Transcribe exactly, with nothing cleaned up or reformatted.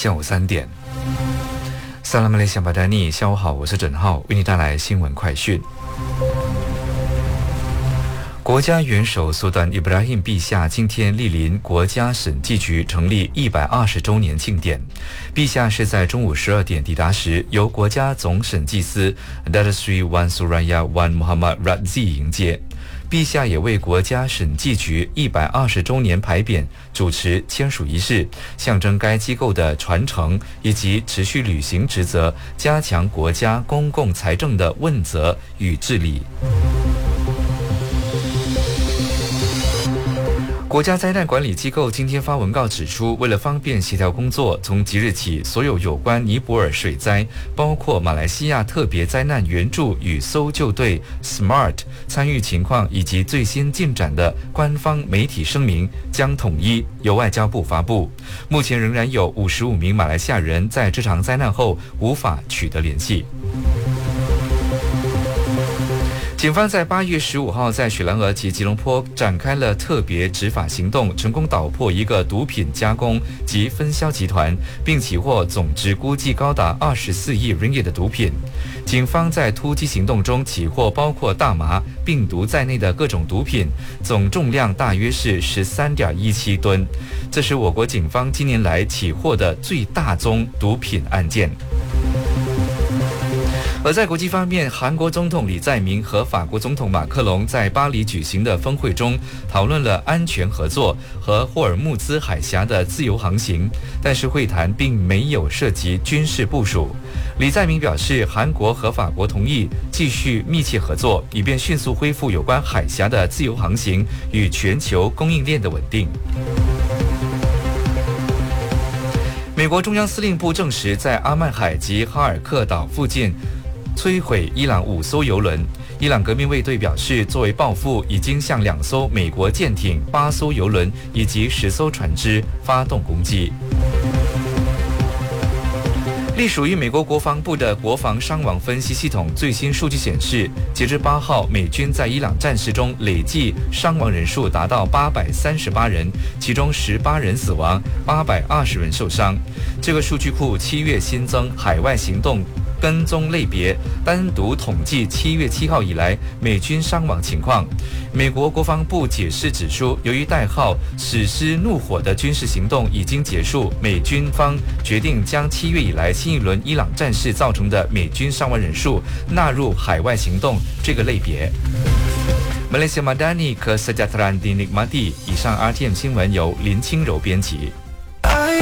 下午三点。萨拉马雷西亚巴丹尼，下午好，我是郑浩，为你带来新闻快讯。国家元首苏丹伊布拉欣陛下今天莅临国家审计局成立一百二十周年庆典。陛下是在中午十二点抵达时，由国家总审计司 Datuk Seri Wan Suraya Wan Muhammad Razzi 迎接。陛下也为国家审计局一百二十周年牌匾主持签署仪式，象征该机构的传承以及持续履行职责，加强国家公共财政的问责与治理。国家灾难管理机构今天发文告指出，为了方便协调工作，从即日起，所有有关尼泊尔水灾，包括马来西亚特别灾难援助与搜救队 S M A R T 参与情况以及最新进展的官方媒体声明，将统一由外交部发布。目前仍然有五十五名马来西亚人在这场灾难后无法取得联系。警方在八月十五号在雪兰莪及吉隆坡展开了特别执法行动，成功捣破一个毒品加工及分销集团，并起获总值估计高达二十四亿 ringgit 的毒品。警方在突击行动中起获包括大麻、病毒在内的各种毒品，总重量大约是 十三点一七吨。这是我国警方今年来起获的最大宗毒品案件。而在国际方面，韩国总统李在明和法国总统马克龙在巴黎举行的峰会中讨论了安全合作和霍尔木兹海峡的自由航行，但是会谈并没有涉及军事部署。李在明表示，韩国和法国同意继续密切合作，以便迅速恢复有关海峡的自由航行与全球供应链的稳定。美国中央司令部证实，在阿曼海及哈尔克岛附近摧毁伊朗五艘油轮。伊朗革命卫队表示，作为报复，已经向两艘美国舰艇、八艘油轮以及十艘船只发动攻击。隶属于美国国防部的国防伤亡分析系统最新数据显示，截至八号，美军在伊朗战事中累计伤亡人数达到八百三十八人，其中十八人死亡，八百二十人受伤。这个数据库七月新增海外行动跟踪类别，单独统计七月七号以来美军伤亡情况。美国国防部解释指出，由于代号“史诗怒火”的军事行动已经结束，美军方决定将七月以来新一轮伊朗战事造成的美军伤亡人数纳入海外行动这个类别。Malaysia Madani Kesejahteraan dinikmati。以上 R T M 新闻由林清柔编辑。I